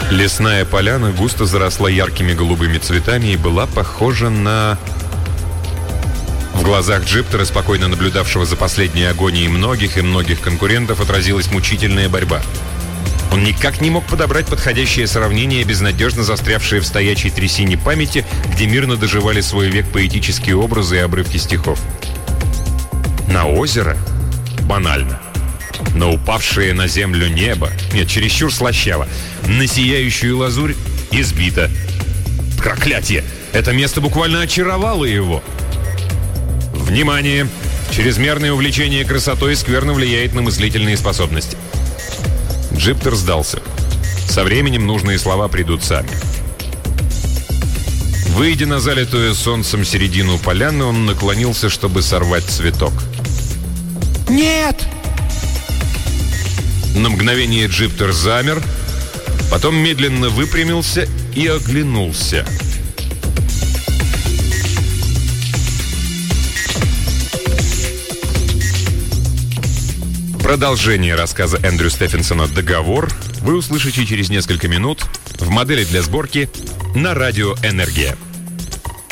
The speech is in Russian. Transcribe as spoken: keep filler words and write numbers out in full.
Лесная поляна густо заросла яркими голубыми цветами и была похожа на... В глазах Джиптера, спокойно наблюдавшего за последней агонией многих и многих конкурентов, отразилась мучительная борьба. Он никак не мог подобрать подходящее сравнение, безнадежно застрявшее в стоячей трясине памяти, где мирно доживали свой век поэтические образы и обрывки стихов. На озеро? Банально. На упавшее на землю небо? Нет, чересчур слащаво. На сияющую лазурь? Избито. Проклятье! Это место буквально очаровало его. Внимание! Чрезмерное увлечение красотой скверно влияет на мыслительные способности. Джиптер сдался. Со временем нужные слова придут сами. Выйдя на залитую солнцем середину поляны, он наклонился, чтобы сорвать цветок. «Нет!» На мгновение Джиптер замер, потом медленно выпрямился и оглянулся. Продолжение рассказа Эндрю Стефенсона «Договор» вы услышите через несколько минут в модели для сборки на радио «Энергия».